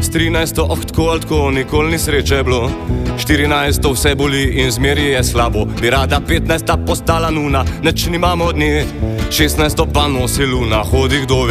S 13 tako ali tako, nikoli ni sreče bilo. 14 vse boli in zmeri je slabo. Bi rada 15 postala nuna, neč nimamo od nje. 16 pa nosi luna, hodi kdo ve.